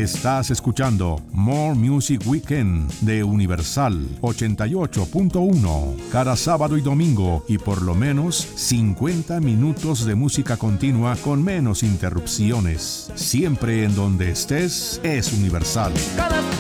Estás escuchando More Music Weekend de Universal 88.1. Cada sábado y domingo y por lo menos 50 minutos de música continua con menos interrupciones. Siempre en donde estés es Universal.